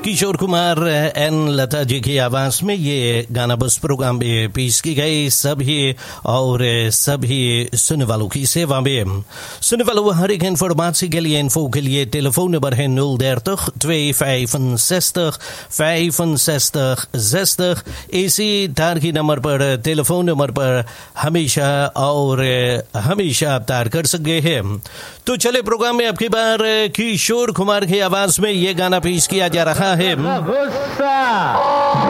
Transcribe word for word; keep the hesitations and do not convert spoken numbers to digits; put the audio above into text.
Kishore Kumar N Lata ji की आवाज में ये गाना बस प्रोग्राम में पेश की गई सभी और सभी सुनने वालों की सेवा में। सुनने वालों हर एक इन्फॉर्मेशन के लिए इन्फो के लिए टेलीफोन नंबर है nul dertig twee vijfenzestig vijfenzestig zestig। इसी तार की नंबर पर टेलीफोन नंबर पर हमेशा और हमेशा आप तार कर सकते हैं। तो चले प्रोग्राम में आपकी बार किशोर कुमार की आवाज में ये गाना पेश किया जा रहा है।